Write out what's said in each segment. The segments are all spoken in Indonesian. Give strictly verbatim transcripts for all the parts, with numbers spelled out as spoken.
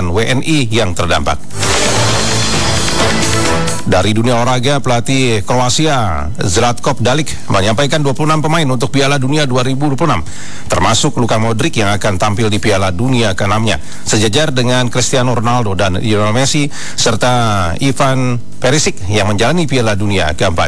ratusan W N I yang terdampak. Dari dunia olahraga, pelatih Kroasia Zlatko Dalic menyampaikan dua puluh enam pemain untuk Piala Dunia dua ribu dua puluh enam, termasuk Luka Modric yang akan tampil di Piala Dunia keenamnya, sejajar dengan Cristiano Ronaldo dan Lionel Messi, serta Ivan Perisic yang menjalani Piala Dunia keempat.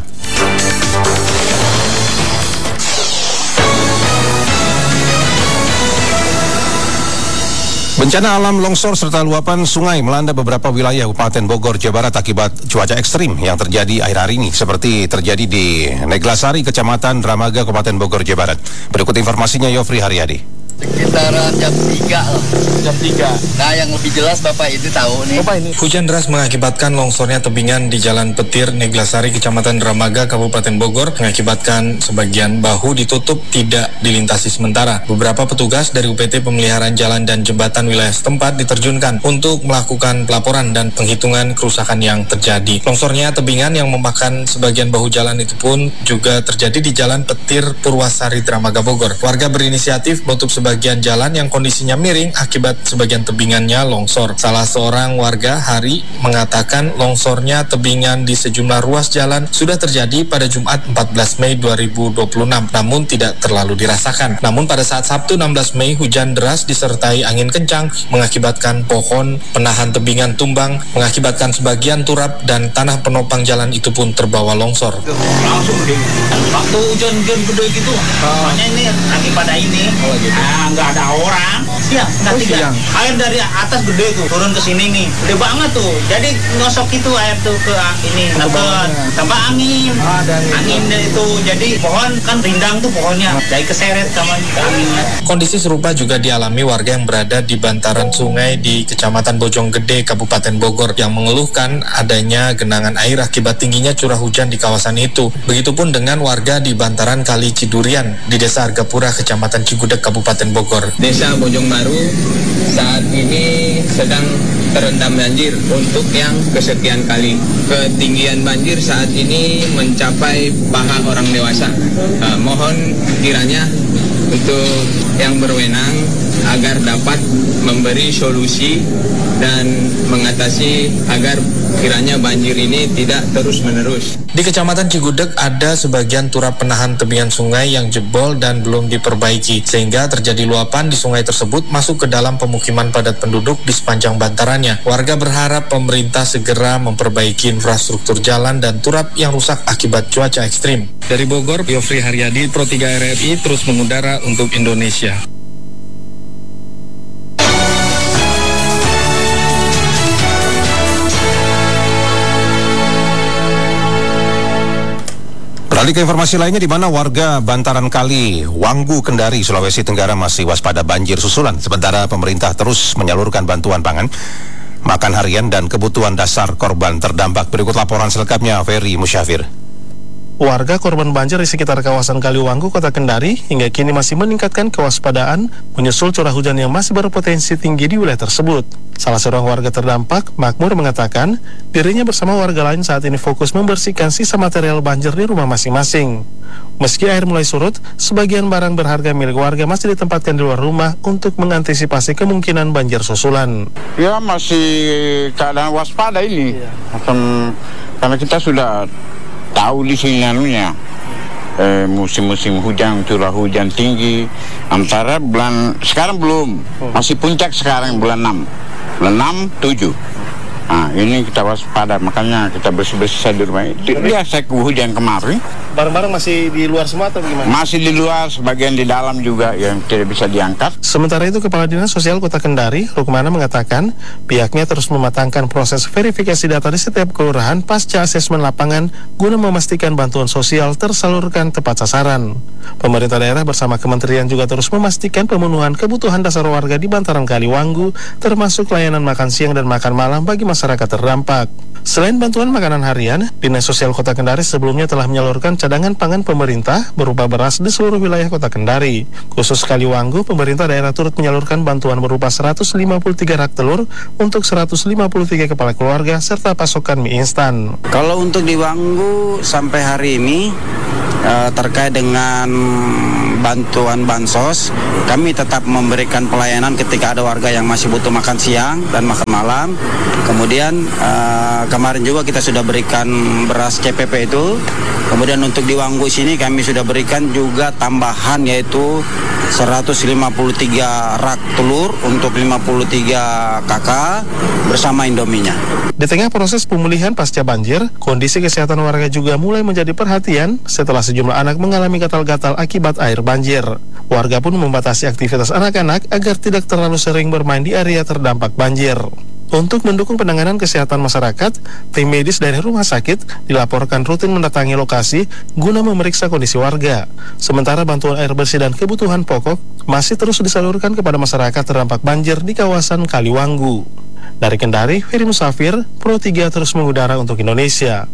Bencana alam longsor serta luapan sungai melanda beberapa wilayah Kabupaten Bogor, Jawa Barat akibat cuaca ekstrim yang terjadi akhir-akhir ini, seperti terjadi di Neglasari, Kecamatan Dramaga, Kabupaten Bogor, Jawa Barat. Berikut informasinya, Yofri Haryadi. Sekitaran jam tiga lah. Jam tiga. Nah, yang lebih jelas Bapak itu tahu nih. Bapak ini. Hujan deras mengakibatkan longsornya tebingan di Jalan Petir, Neglasari, Kecamatan Dramaga, Kabupaten Bogor, mengakibatkan sebagian bahu ditutup tidak dilintasi sementara. Beberapa petugas dari U P T Pemeliharaan Jalan dan Jembatan wilayah setempat diterjunkan untuk melakukan pelaporan dan penghitungan kerusakan yang terjadi. Longsornya tebingan yang memakan sebagian bahu jalan itu pun juga terjadi di Jalan Petir, Purwasari, Dramaga, Bogor. Warga berinisiatif menutup sebagian jalan yang kondisinya miring akibat sebagian tebingannya longsor. Salah seorang warga, Hari, mengatakan longsornya tebingan di sejumlah ruas jalan sudah terjadi pada Jumat empat belas Mei dua ribu dua puluh enam, namun tidak terlalu dirasakan. Namun pada saat Sabtu enam belas Mei, hujan deras disertai angin kencang mengakibatkan pohon penahan tebingan tumbang, mengakibatkan sebagian turap dan tanah penopang jalan itu pun terbawa longsor. Langsung deh, waktu hujan-hujan gede gitu, makanya ini lagi pada ini. Oh, gitu. Nah, nggak ada orang. Siang, Oh, nanti siang. air dari atas gede tuh, turun ke sini nih, gede banget tuh. Jadi ngosok itu air tuh ke ini, dapat tambah angin, Ah, ada angin. angin itu. Jadi pohon kan rindang tuh pohonnya, jadi keseret sama anginnya. Kondisi serupa juga dialami warga yang berada di bantaran sungai di Kecamatan Bojonggede, Kabupaten Bogor, yang mengeluhkan adanya genangan air akibat tingginya curah hujan di kawasan itu. Begitupun dengan warga di bantaran Kali Cidurian di Desa Argapura, Kecamatan Cigudeg, Kabupaten Bogor. Desa Bojong Baru saat ini sedang terendam banjir untuk yang kesekian kali. Ketinggian banjir saat ini mencapai paha orang dewasa. Uh, mohon kiranya untuk yang berwenang agar dapat memberi solusi dan mengatasi agar kiranya banjir ini tidak terus-menerus. Di Kecamatan Cigudeg ada sebagian turap penahan tebingan sungai yang jebol dan belum diperbaiki, sehingga terjadi luapan di sungai tersebut masuk ke dalam pemukiman padat penduduk di sepanjang bantarannya. Warga berharap pemerintah segera memperbaiki infrastruktur jalan dan turap yang rusak akibat cuaca ekstrim. Dari Bogor, Yofri Haryadi, Pro tiga R R I terus mengudara untuk Indonesia. Beralih ke informasi lainnya, di mana warga bantaran Kali Wanggu, Kendari, Sulawesi Tenggara masih waspada banjir susulan, sementara pemerintah terus menyalurkan bantuan pangan, makan harian, dan kebutuhan dasar korban terdampak. Berikut laporan selengkapnya, Ferry Musyafir. Warga korban banjir di sekitar kawasan Kaliwanggu, Kota Kendari, hingga kini masih meningkatkan kewaspadaan menyusul curah hujan yang masih berpotensi tinggi di wilayah tersebut. Salah seorang warga terdampak, Makmur, mengatakan dirinya bersama warga lain saat ini fokus membersihkan sisa material banjir di rumah masing-masing. Meski air mulai surut, sebagian barang berharga milik warga masih ditempatkan di luar rumah untuk mengantisipasi kemungkinan banjir susulan. Ya, masih keadaan waspada ini, iya. Karena kita sudah tahu di sini anunya eh, musim-musim hujan, curah hujan tinggi antara bulan sekarang belum, masih puncak sekarang bulan enam, bulan enam, tujuh. Nah, ini kita waspada, makanya kita bersih-bersih di rumah. Dia saya hujan kemarin. Barang-barang masih di luar semua atau gimana? Masih di luar, sebagian di dalam juga yang tidak bisa diangkat. Sementara itu, Kepala Dinas Sosial Kota Kendari, Rukmana, mengatakan pihaknya terus mematangkan proses verifikasi data di setiap kelurahan pasca asesmen lapangan guna memastikan bantuan sosial tersalurkan tepat sasaran. Pemerintah daerah bersama kementerian juga terus memastikan pemenuhan kebutuhan dasar warga di bantaran Kaliwanggu, termasuk layanan makan siang dan makan malam bagi masyarakat terdampak. Selain bantuan makanan harian, Dinas Sosial Kota Kendari sebelumnya telah menyalurkan cadangan pangan pemerintah berupa beras di seluruh wilayah Kota Kendari. Khusus Kaliwanggu, pemerintah daerah turut menyalurkan bantuan berupa seratus lima puluh tiga rak telur untuk seratus lima puluh tiga kepala keluarga serta pasokan mie instan. Kalau untuk di Wanggu sampai hari ini uh, terkait dengan bantuan bansos, kami tetap memberikan pelayanan ketika ada warga yang masih butuh makan siang dan makan malam. Kemudian uh, kemarin juga kita sudah berikan beras C P P itu. Kemudian untuk di Wanggu sini kami sudah berikan juga tambahan yaitu seratus lima puluh tiga rak telur untuk lima puluh tiga kakak bersama Indominya. Di tengah proses pemulihan pasca banjir, kondisi kesehatan warga juga mulai menjadi perhatian setelah sejumlah anak mengalami gatal-gatal akibat air banjir. Warga pun membatasi aktivitas anak-anak agar tidak terlalu sering bermain di area terdampak banjir. Untuk mendukung penanganan kesehatan masyarakat, tim medis dari rumah sakit dilaporkan rutin mendatangi lokasi guna memeriksa kondisi warga. Sementara bantuan air bersih dan kebutuhan pokok masih terus disalurkan kepada masyarakat terdampak banjir di kawasan Kaliwanggu. Dari Kendari, Ferry Musafir, Pro tiga terus mengudara untuk Indonesia.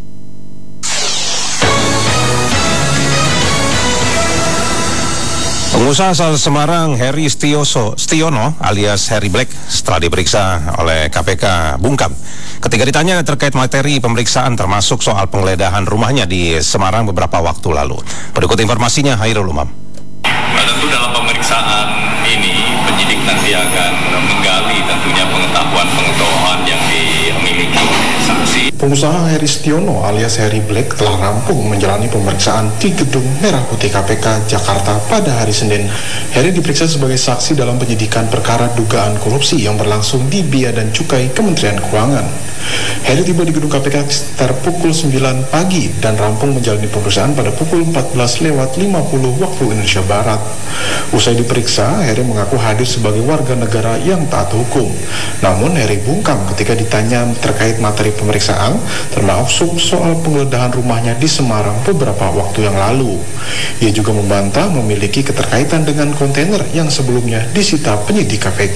Pengusaha asal Semarang Heri Stioso, Stiono alias Harry Black setelah diperiksa oleh K P K bungkam ketika ditanya terkait materi pemeriksaan termasuk soal penggeledahan rumahnya di Semarang beberapa waktu lalu. Berikut informasinya, Hairul Umam. Nah, tentu dalam pemeriksaan ini penyidik nanti akan menggali tentunya pengetahuan-pengetahuan yang dimiliki saksi. Pengusaha Heri Stiono alias Harry Black telah rampung menjalani pemeriksaan di Gedung Merah Putih K P K Jakarta pada hari Senin. Harry diperiksa sebagai saksi dalam penyidikan perkara dugaan korupsi yang berlangsung di Bea dan Cukai Kementerian Keuangan. Harry tiba di gedung K P K sekitar pukul sembilan pagi dan rampung menjalani pemeriksaan pada pukul empat belas lewat lima puluh waktu Indonesia Barat. Usai diperiksa, Harry mengaku hadir sebagai warga negara yang taat hukum. Namun Harry bungkam ketika ditanya terkait materi pemeriksaan, termasuk soal penggeledahan rumahnya di Semarang beberapa waktu yang lalu. Ia juga membantah memiliki keterkaitan dengan kontainer yang sebelumnya disita penyidik K P K.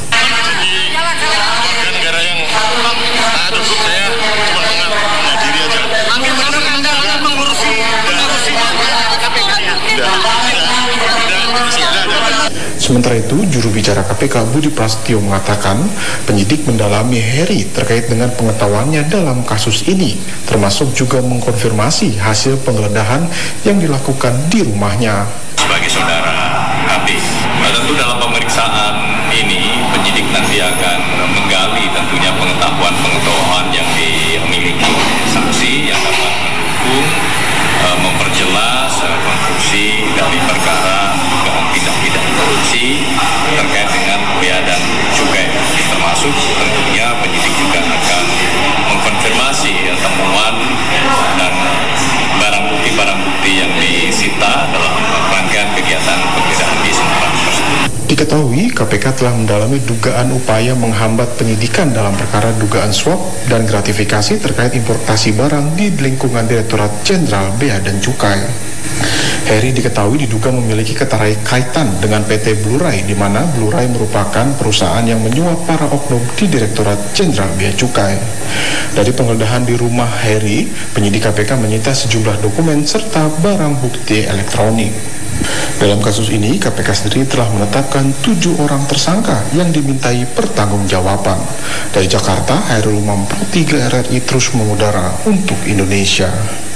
Sementara itu, juru bicara K P K Budi Prasetyo mengatakan penyidik mendalami Harry terkait dengan pengetahuannya dalam kasus ini, termasuk juga mengkonfirmasi hasil penggeledahan yang dilakukan di rumahnya. Sebagai saudara habis, nah, tentu dalam pemeriksaan ini penyidik nanti akan menggali tentunya pengetahuan-pengetahuan yang dimiliki saksi yang dapat mendukung, e, memperjelas e, konstruksi dari perkara dugaan tindak pidana korupsi terkait dengan bea dan cukai, termasuk tentunya penyidik juga akan mengkonfirmasi ya, temuan dan barang bukti-barang bukti yang disita dalam rangkaian kegiatan penggeledahan di Semarang tersebut. Diketahui K P K telah mendalami dugaan upaya menghambat penyidikan dalam perkara dugaan suap dan gratifikasi terkait importasi barang di lingkungan Direktorat Jenderal Bea dan Cukai. Harry diketahui diduga memiliki keterkaitan dengan P T Blurai, di mana Blurai merupakan perusahaan yang menyuap para oknum di Direktorat Jenderal Bea Cukai. Dari penggeledahan di rumah Harry, penyidik K P K menyita sejumlah dokumen serta barang bukti elektronik. Dalam kasus ini, K P K sendiri telah menetapkan tujuh orang tersangka yang dimintai pertanggungjawaban. Dari Jakarta, Hairul Umam, Pro tiga R R I terus mengudara untuk Indonesia.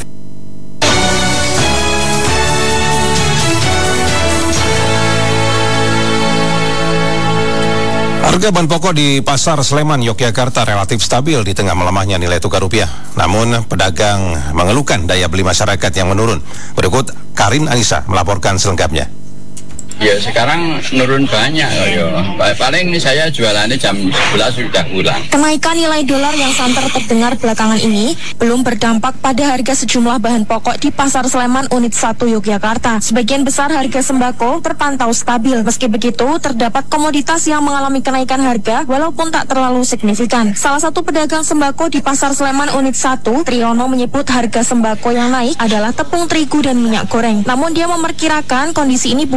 Harga bahan pokok di Pasar Sleman, Yogyakarta relatif stabil di tengah melemahnya nilai tukar rupiah. Namun, pedagang mengeluhkan daya beli masyarakat yang menurun. Berikut Karin Anissa melaporkan selengkapnya. Ya sekarang menurun banyak ya. Paling ini saya jualannya jam sebelas sudah pulang. Kenaikan nilai dolar yang santer terdengar belakangan ini belum berdampak pada harga sejumlah bahan pokok di Pasar Sleman Unit satu Yogyakarta. Sebagian besar harga sembako terpantau stabil. Meski begitu, terdapat komoditas yang mengalami kenaikan harga walaupun tak terlalu signifikan. Salah satu pedagang sembako di Pasar Sleman Unit satu, Triyono, menyebut harga sembako yang naik adalah tepung terigu dan minyak goreng. Namun dia memperkirakan kondisi ini bukan imbas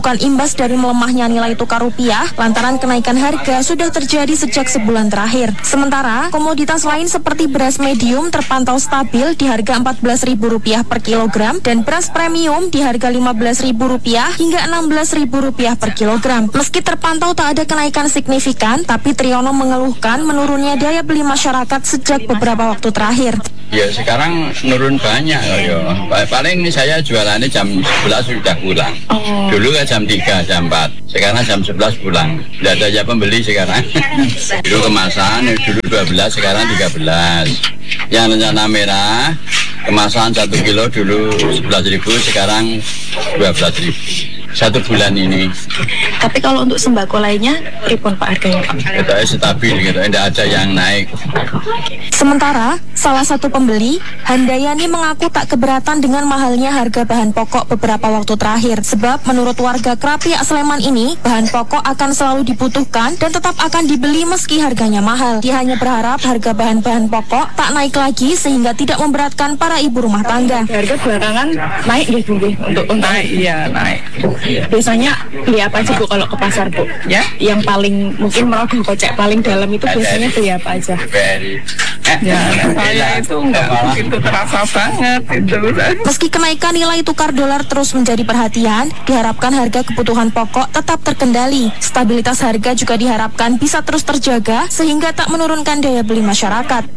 berimbas dari melemahnya nilai tukar rupiah lantaran kenaikan harga sudah terjadi sejak sebulan terakhir. Sementara, komoditas lain seperti beras medium terpantau stabil di harga empat belas ribu rupiah per kilogram dan beras premium di harga lima belas ribu rupiah hingga enam belas ribu rupiah per kilogram. Meski terpantau tak ada kenaikan signifikan, tapi Triyono mengeluhkan menurunnya daya beli masyarakat sejak beberapa waktu terakhir. Ya sekarang menurun banyak ya. Paling ini saya jualannya jam sebelas sudah pulang. Oh. Dulu kan jam tiga, jam empat. Sekarang jam sebelas pulang. Tidak ada aja pembeli sekarang. Dulu kemasan, dulu dua belas, sekarang tiga belas. Yang rencana merah, kemasan satu kilo dulu sebelas ribu, sekarang dua belas ribu. Satu bulan ini. Tapi kalau untuk sembako lainnya, berapa Pak harganya? Kita stabil, gitu. Tidak ada yang naik. Sementara, salah satu pembeli, Handayani mengaku tak keberatan dengan mahalnya harga bahan pokok beberapa waktu terakhir. Sebab menurut warga Krapiak Sleman ini, bahan pokok akan selalu dibutuhkan dan tetap akan dibeli meski harganya mahal. Dia hanya berharap harga bahan-bahan pokok tak naik lagi sehingga tidak memberatkan para ibu rumah tangga. Harga belakangan naik ya Bu, untuk naik, iya naik. Biasanya beli apa aja Bu kalau ke pasar Bu? Ya, yang paling mungkin merogoh kocek paling dalam itu biasanya beli apa aja? Ya, saya itu nggak begitu terasa banget itu. Meski kenaikan nilai tukar dolar terus menjadi perhatian, diharapkan harga kebutuhan pokok tetap terkendali. Stabilitas harga juga diharapkan bisa terus terjaga sehingga tak menurunkan daya beli masyarakat.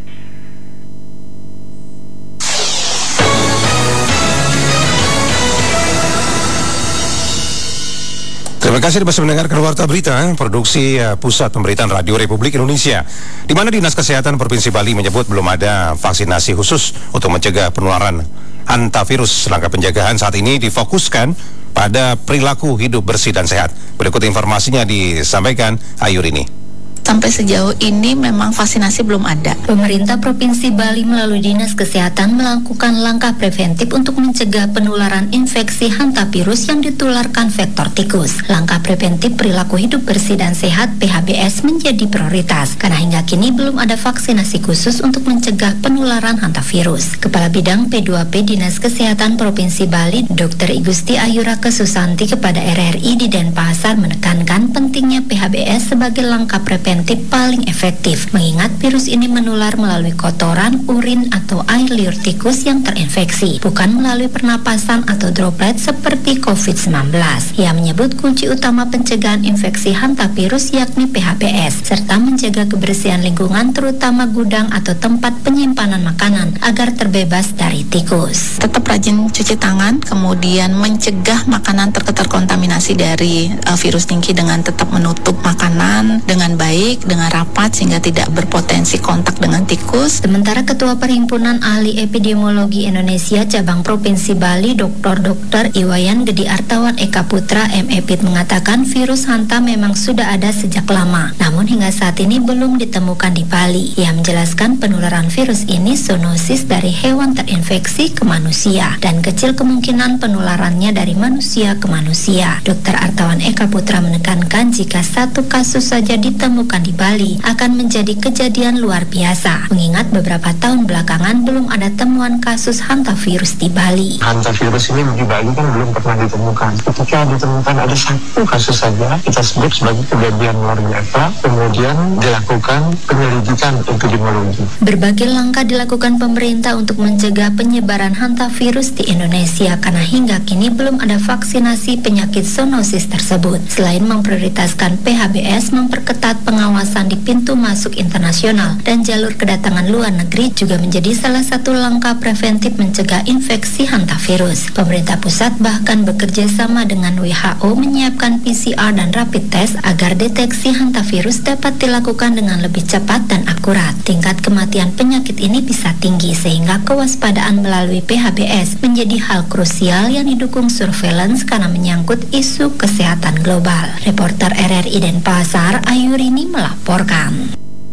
Terima kasih masih mendengarkan Warta Berita, produksi uh, Pusat Pemberitaan Radio Republik Indonesia, di mana Dinas Kesehatan Provinsi Bali menyebut belum ada vaksinasi khusus untuk mencegah penularan hantavirus. Langkah pencegahan saat ini difokuskan pada perilaku hidup bersih dan sehat. Berikut informasinya disampaikan Ayu Rini. Sampai sejauh ini memang vaksinasi belum ada. Pemerintah Provinsi Bali melalui Dinas Kesehatan melakukan langkah preventif untuk mencegah penularan infeksi hantavirus yang ditularkan vektor tikus. Langkah preventif perilaku hidup bersih dan sehat P H B S menjadi prioritas karena hingga kini belum ada vaksinasi khusus untuk mencegah penularan hantavirus. Kepala Bidang P dua P Dinas Kesehatan Provinsi Bali, Dokter Igusti Ayuraka Susanti kepada R R I di Denpasar menekankan pentingnya P H B S sebagai langkah preventif paling efektif, mengingat virus ini menular melalui kotoran, urin, atau air liur tikus yang terinfeksi, bukan melalui pernapasan atau droplet seperti covid sembilan belas. Ia menyebut kunci utama pencegahan infeksi hantavirus yakni P H B S, serta menjaga kebersihan lingkungan terutama gudang atau tempat penyimpanan makanan agar terbebas dari tikus. Tetap rajin cuci tangan, kemudian mencegah makanan terkontaminasi dari uh, virus tinggi dengan tetap menutup makanan dengan baik, dengan rapat sehingga tidak berpotensi kontak dengan tikus. Sementara Ketua Perhimpunan Ahli Epidemiologi Indonesia Cabang Provinsi Bali, Doktor Dokter Iwayan Gedi Artawan Eka Putra M E P I D mengatakan virus hanta memang sudah ada sejak lama, namun hingga saat ini belum ditemukan di Bali. Ia menjelaskan penularan virus ini zoonosis dari hewan terinfeksi ke manusia dan kecil kemungkinan penularannya dari manusia ke manusia. Dokter Artawan Eka Putra menekankan jika satu kasus saja ditemukan di Bali akan menjadi kejadian luar biasa, mengingat beberapa tahun belakangan belum ada temuan kasus hantavirus di Bali. Hantavirus ini di Bali kan belum pernah ditemukan. Ketika ditemukan ada satu kasus saja, kita sebut sebagai kejadian luar biasa, kemudian dilakukan penyelidikan epidemiologi. Berbagai langkah dilakukan pemerintah untuk mencegah penyebaran hantavirus di Indonesia karena hingga kini belum ada vaksinasi penyakit zoonosis tersebut. Selain memprioritaskan P H B S, memperketat pengawasan di pintu masuk internasional dan jalur kedatangan luar negeri juga menjadi salah satu langkah preventif mencegah infeksi hantavirus. Pemerintah pusat bahkan bekerja sama dengan W H O menyiapkan P C R dan rapid test agar deteksi hantavirus dapat dilakukan dengan lebih cepat dan akurat. Tingkat kematian penyakit ini bisa tinggi sehingga kewaspadaan melalui P H B S menjadi hal krusial yang didukung surveillance karena menyangkut isu kesehatan global. Reporter R R I Denpasar, Ayu Rini melaporkan.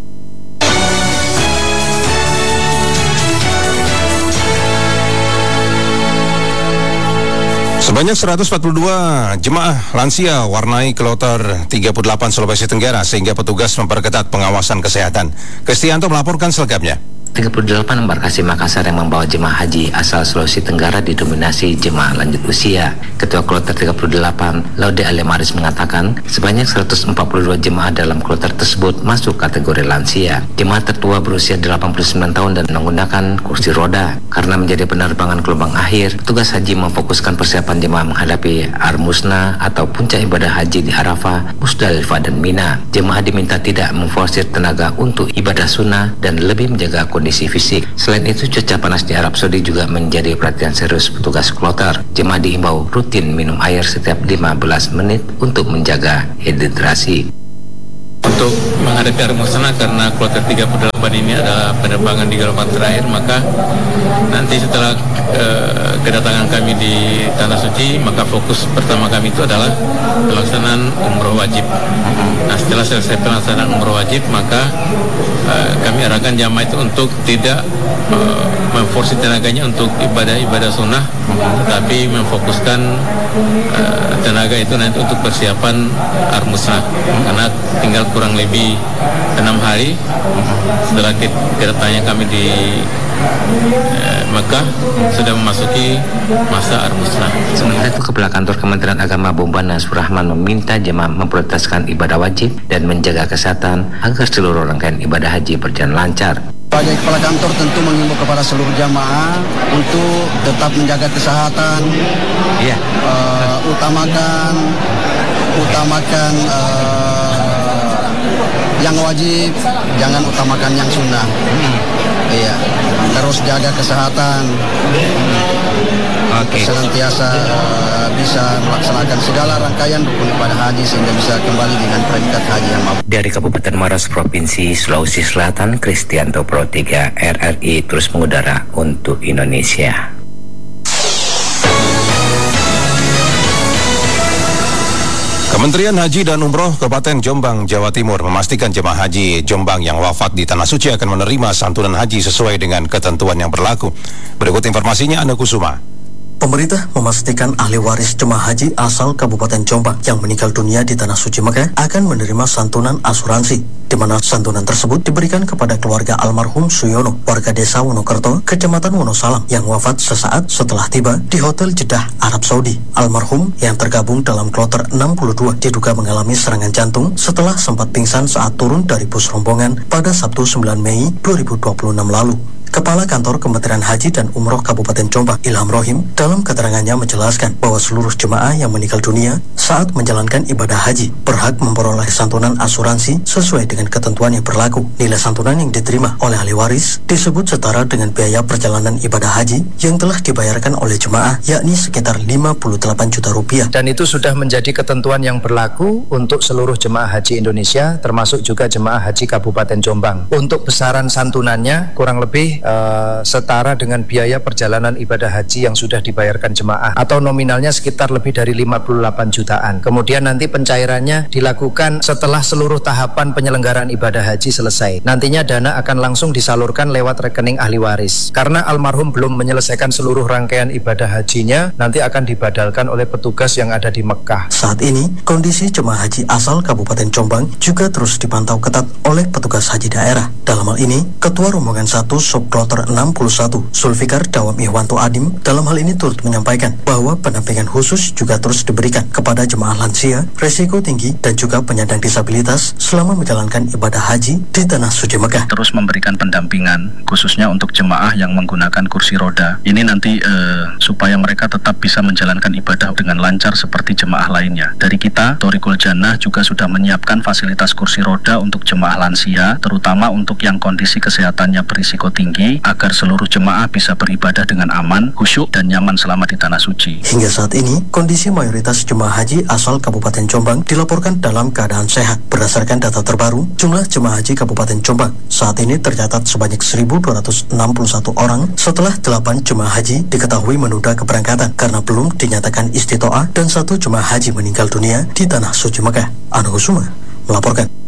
Sebanyak seratus empat puluh dua jemaah lansia warnai Kloter tiga puluh delapan Sulawesi Tenggara sehingga petugas memperketat pengawasan kesehatan. Kristianto melaporkan selengkapnya. tiga puluh delapan embarkasi Makassar yang membawa jemaah haji asal Sulawesi Tenggara didominasi jemaah lanjut usia. Ketua Kloter tiga puluh delapan, Laude Alemaris mengatakan sebanyak seratus empat puluh dua jemaah dalam kloter tersebut masuk kategori lansia. Jemaah tertua berusia delapan puluh sembilan tahun dan menggunakan kursi roda. Karena menjadi penerbangan gelombang akhir, petugas haji memfokuskan persiapan jemaah menghadapi Armusna atau puncak ibadah haji di Arafah, Musdalifah dan Mina. Jemaah diminta tidak memforsir tenaga untuk ibadah sunnah dan lebih menjaga kondisi fisik. Selain itu, cuaca panas di Arab Saudi juga menjadi perhatian serius petugas kloter. Jemaah diimbau rutin minum air setiap lima belas menit untuk menjaga hidrasi. Untuk menghadapi Armusna, karena kloter tiga puluh delapan ini adalah penerbangan di gelombang terakhir, maka nanti setelah uh, kedatangan kami di Tanah Suci, maka fokus pertama kami itu adalah pelaksanaan umroh wajib. Nah, setelah selesai pelaksanaan umroh wajib, maka uh, kami arahkan jamaah itu untuk tidak uh, memforsi tenaganya untuk ibadah-ibadah sunnah, tetapi memfokuskan uh, tenaga itu nanti untuk persiapan Armusna, karena tinggal kurang lebih enam hari setelah kedatangannya kami di eh, Mekah sudah memasuki masa Armusna. Sementara itu, Kepala Kantor Kementerian Agama Bombana Surahman meminta jemaah memprioritaskan ibadah wajib dan menjaga kesehatan agar seluruh rangkaian ibadah haji berjalan lancar. Sebagai Kepala Kantor tentu mengimbau kepada seluruh jamaah untuk tetap menjaga kesehatan, yeah. uh, utamakan utamakan uh, yang wajib, jangan utamakan yang sunnah. Hmm. Iya, terus jaga kesehatan. Oke. Senantiasa uh, bisa melaksanakan segala rangkaian rukun ibadah haji sehingga bisa kembali dengan predikat haji yang mampu. Dari Kabupaten Maros, Provinsi Sulawesi Selatan, Kristianto Pro tiga R R I terus mengudara untuk Indonesia. Kementerian Haji dan Umroh Kabupaten Jombang, Jawa Timur memastikan jemaah haji Jombang yang wafat di Tanah Suci akan menerima santunan haji sesuai dengan ketentuan yang berlaku. Berikut informasinya, Ana Kusuma. Pemerintah memastikan ahli waris jemaah haji asal Kabupaten Jombang yang meninggal dunia di Tanah Suci Mekah akan menerima santunan asuransi, di mana santunan tersebut diberikan kepada keluarga almarhum Suyono, warga desa Wonokerto, Kecamatan Wonosalam, yang wafat sesaat setelah tiba di Hotel Jeddah, Arab Saudi. Almarhum yang tergabung dalam kloter enam puluh dua diduga mengalami serangan jantung setelah sempat pingsan saat turun dari bus rombongan pada Sabtu sembilan Mei dua ribu dua puluh enam lalu. Kepala Kantor Kementerian Haji dan Umroh Kabupaten Jombang, Ilham Rohim, dalam keterangannya menjelaskan bahwa seluruh jemaah yang meninggal dunia saat menjalankan ibadah haji berhak memperoleh santunan asuransi sesuai dengan ketentuan yang berlaku. Nilai santunan yang diterima oleh ahli waris disebut setara dengan biaya perjalanan ibadah haji yang telah dibayarkan oleh jemaah, yakni sekitar lima puluh delapan juta rupiah. Dan itu sudah menjadi ketentuan yang berlaku untuk seluruh jemaah haji Indonesia, termasuk juga jemaah haji Kabupaten Jombang. Untuk besaran santunannya kurang lebih Uh, setara dengan biaya perjalanan ibadah haji yang sudah dibayarkan jemaah, atau nominalnya sekitar lebih dari lima puluh delapan jutaan. Kemudian nanti pencairannya dilakukan setelah seluruh tahapan penyelenggaraan ibadah haji selesai. Nantinya dana akan langsung disalurkan lewat rekening ahli waris. Karena almarhum belum menyelesaikan seluruh rangkaian ibadah hajinya, nanti akan dibadalkan oleh petugas yang ada di Mekah. Saat ini, kondisi jemaah haji asal Kabupaten Jombang juga terus dipantau ketat oleh petugas haji daerah. Dalam hal ini, Ketua Rombongan satu Sub Kloter enam puluh satu, Sulfikar Dawam Ihwanto Adim, dalam hal ini turut menyampaikan bahwa pendampingan khusus juga terus diberikan kepada jemaah lansia, resiko tinggi, dan juga penyandang disabilitas selama menjalankan ibadah haji di Tanah Suci Mekah. Terus memberikan pendampingan khususnya untuk jemaah yang menggunakan kursi roda. Ini nanti eh, supaya mereka tetap bisa menjalankan ibadah dengan lancar seperti jemaah lainnya. Dari kita, Thoriqul Jannah juga sudah menyiapkan fasilitas kursi roda untuk jemaah lansia, terutama untuk yang kondisi kesehatannya berisiko tinggi, agar seluruh jemaah bisa beribadah dengan aman, khusyuk, dan nyaman selama di Tanah Suci. Hingga saat ini, kondisi mayoritas jemaah haji asal Kabupaten Jombang dilaporkan dalam keadaan sehat. Berdasarkan data terbaru, jumlah jemaah haji Kabupaten Jombang saat ini tercatat sebanyak seribu dua ratus enam puluh satu orang setelah delapan jemaah haji diketahui menunda keberangkatan karena belum dinyatakan istitoah dan satu jemaah haji meninggal dunia di Tanah Suci Mekah. Ana Kusuma melaporkan.